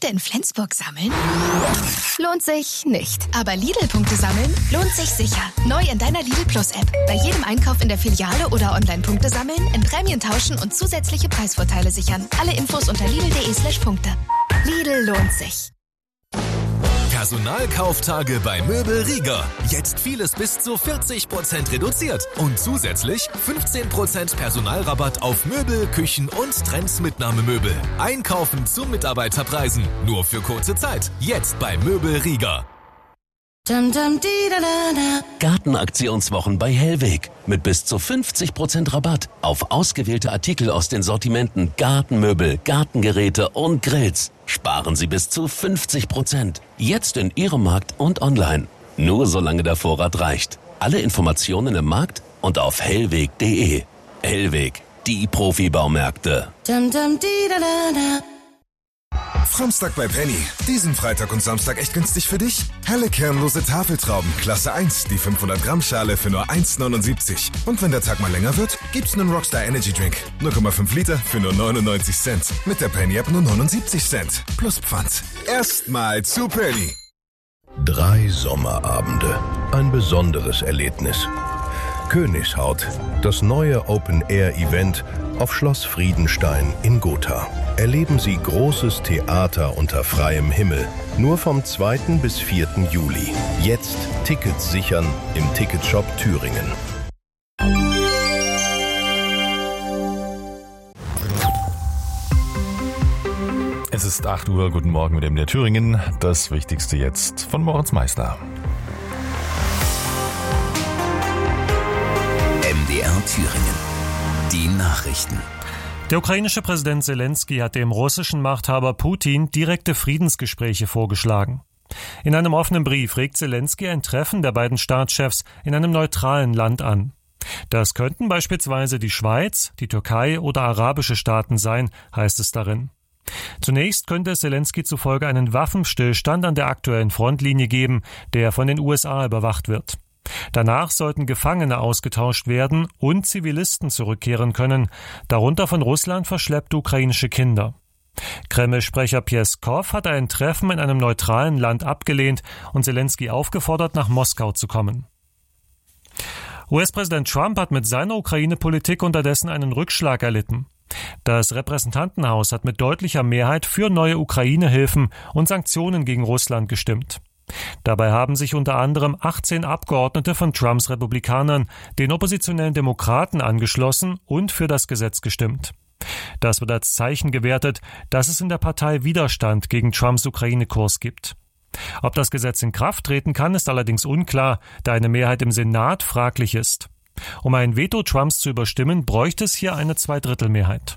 Punkte in Flensburg sammeln? Lohnt sich nicht. Aber Lidl-Punkte sammeln lohnt sich sicher. Neu in deiner Lidl Plus-App. Bei jedem Einkauf in der Filiale oder online Punkte sammeln, in Prämien tauschen und zusätzliche Preisvorteile sichern. Alle Infos unter lidl.de/Punkte. Lidl lohnt sich. Personalkauftage bei Möbel Rieger. Jetzt vieles bis zu 40% reduziert. Und zusätzlich 15% Personalrabatt auf Möbel, Küchen und Trends-Mitnahmemöbel. Einkaufen zu Mitarbeiterpreisen. Nur für kurze Zeit. Jetzt bei Möbel Rieger. Gartenaktionswochen bei Hellweg. Mit bis zu 50% Rabatt auf ausgewählte Artikel aus den Sortimenten Gartenmöbel, Gartengeräte und Grills. Sparen Sie bis zu 50%. Jetzt in Ihrem Markt und online. Nur solange der Vorrat reicht. Alle Informationen im Markt und auf hellweg.de. Hellweg, die Profibaumärkte. Frommstag bei Penny. Diesen Freitag und Samstag echt günstig für dich. Helle kernlose Tafeltrauben, Klasse 1, die 500 Gramm Schale für nur 1,79. Und wenn der Tag mal länger wird, gibt's einen Rockstar Energy Drink. 0,5 Liter für nur 99 Cent. Mit der Penny App nur 79 Cent. Plus Pfand. Erstmal zu Penny. 3 Sommerabende. Ein besonderes Erlebnis. Königshaut, das neue Open-Air-Event auf Schloss Friedenstein in Gotha. Erleben Sie großes Theater unter freiem Himmel. Nur vom 2. bis 4. Juli. Jetzt Tickets sichern im Ticketshop Thüringen. Es ist 8 Uhr, guten Morgen mit dem MDR Thüringen. Das Wichtigste jetzt von Moritz Meißner. MDR Thüringen. Die Nachrichten. Der ukrainische Präsident Selenskyj hat dem russischen Machthaber Putin direkte Friedensgespräche vorgeschlagen. In einem offenen Brief regt Selenskyj ein Treffen der beiden Staatschefs in einem neutralen Land an. Das könnten beispielsweise die Schweiz, die Türkei oder arabische Staaten sein, heißt es darin. Zunächst könnte es Selenskyj zufolge einen Waffenstillstand an der aktuellen Frontlinie geben, der von den USA überwacht wird. Danach sollten Gefangene ausgetauscht werden und Zivilisten zurückkehren können, darunter von Russland verschleppte ukrainische Kinder. Kreml-Sprecher Pjeskow hat ein Treffen in einem neutralen Land abgelehnt und Selenskyj aufgefordert, nach Moskau zu kommen. US-Präsident Trump hat mit seiner Ukraine-Politik unterdessen einen Rückschlag erlitten. Das Repräsentantenhaus hat mit deutlicher Mehrheit für neue Ukraine-Hilfen und Sanktionen gegen Russland gestimmt. Dabei haben sich unter anderem 18 Abgeordnete von Trumps Republikanern den oppositionellen Demokraten angeschlossen und für das Gesetz gestimmt. Das wird als Zeichen gewertet, dass es in der Partei Widerstand gegen Trumps Ukraine-Kurs gibt. Ob das Gesetz in Kraft treten kann, ist allerdings unklar, da eine Mehrheit im Senat fraglich ist. Um ein Veto Trumps zu überstimmen, bräuchte es hier eine Zweidrittelmehrheit.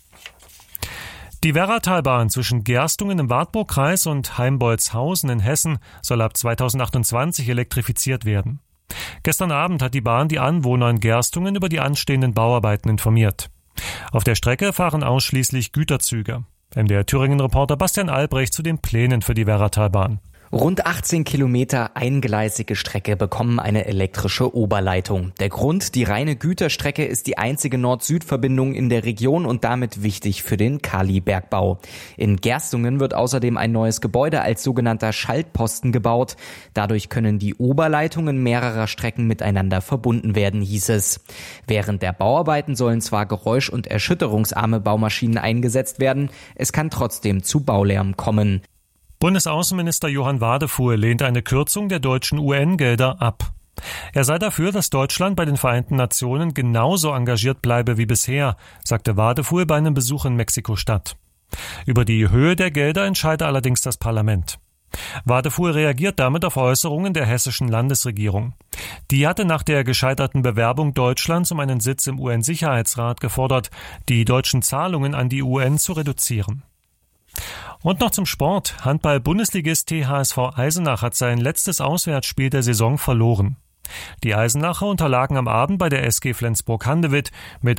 Die Werratalbahn zwischen Gerstungen im Wartburgkreis und Heimbolzhausen in Hessen soll ab 2028 elektrifiziert werden. Gestern Abend hat die Bahn die Anwohner in Gerstungen über die anstehenden Bauarbeiten informiert. Auf der Strecke fahren ausschließlich Güterzüge. MDR Thüringen-Reporter Bastian Albrecht zu den Plänen für die Werratalbahn. Rund 18 Kilometer eingleisige Strecke bekommen eine elektrische Oberleitung. Der Grund, die reine Güterstrecke ist die einzige Nord-Süd-Verbindung in der Region und damit wichtig für den Kalibergbau. In Gerstungen wird außerdem ein neues Gebäude als sogenannter Schaltposten gebaut. Dadurch können die Oberleitungen mehrerer Strecken miteinander verbunden werden, hieß es. Während der Bauarbeiten sollen zwar geräusch- und erschütterungsarme Baumaschinen eingesetzt werden, es kann trotzdem zu Baulärm kommen. Bundesaußenminister Johann Wadefuhl lehnt eine Kürzung der deutschen UN-Gelder ab. Er sei dafür, dass Deutschland bei den Vereinten Nationen genauso engagiert bleibe wie bisher, sagte Wadefuhl bei einem Besuch in Mexiko-Stadt. Über die Höhe der Gelder entscheide allerdings das Parlament. Wadefuhl reagiert damit auf Äußerungen der hessischen Landesregierung. Die hatte nach der gescheiterten Bewerbung Deutschlands um einen Sitz im UN-Sicherheitsrat gefordert, die deutschen Zahlungen an die UN zu reduzieren. Und noch zum Sport. Handball-Bundesligist THSV Eisenach hat sein letztes Auswärtsspiel der Saison verloren. Die Eisenacher unterlagen am Abend bei der SG Flensburg-Handewitt mit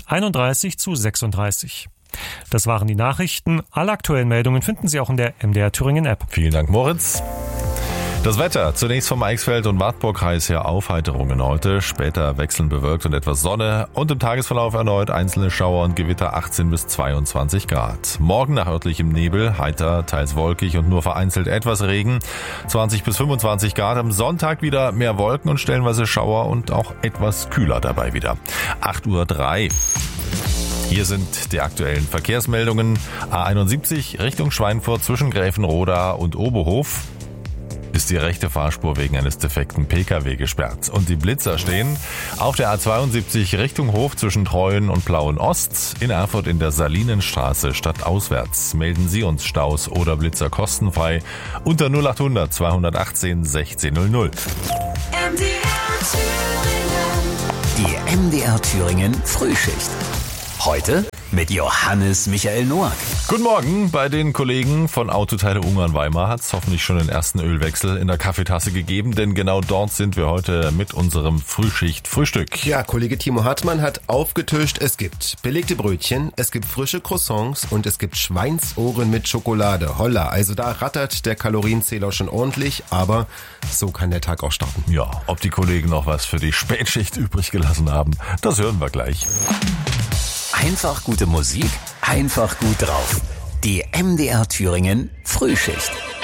31:36. Das waren die Nachrichten. Alle aktuellen Meldungen finden Sie auch in der MDR Thüringen App. Vielen Dank, Moritz. Das Wetter, zunächst vom Eichsfeld- und Wartburgkreis her Aufheiterungen heute, später wechselnd bewölkt und etwas Sonne und im Tagesverlauf erneut einzelne Schauer und Gewitter 18 bis 22 Grad. Morgen nach örtlichem Nebel, heiter, teils wolkig und nur vereinzelt etwas Regen, 20 bis 25 Grad. Am Sonntag wieder mehr Wolken und stellenweise Schauer und auch etwas kühler dabei wieder. 8:03 Uhr. Hier sind die aktuellen Verkehrsmeldungen. A71 Richtung Schweinfurt zwischen Gräfenroda und Oberhof ist die rechte Fahrspur wegen eines defekten Pkw gesperrt. Und die Blitzer stehen auf der A72 Richtung Hof zwischen Treuen und Plauen Ost, in Erfurt in der Salinenstraße stadtauswärts. Melden Sie uns Staus oder Blitzer kostenfrei unter 0800 218 1600. Die MDR Thüringen Frühschicht. Heute mit Johannes Michael Noack. Guten Morgen. Bei den Kollegen von Autoteile Ungarn Weimar hat es hoffentlich schon den ersten Ölwechsel in der Kaffeetasse gegeben, denn genau dort sind wir heute mit unserem Frühschicht-Frühstück. Ja, Kollege Timo Hartmann hat aufgetischt, es gibt belegte Brötchen, es gibt frische Croissants und es gibt Schweinsohren mit Schokolade. Holla, also da rattert der Kalorienzähler schon ordentlich, aber so kann der Tag auch starten. Ja, ob die Kollegen noch was für die Spätschicht übrig gelassen haben, das hören wir gleich. Einfach gute Musik, einfach gut drauf. Die MDR Thüringen Frühschicht.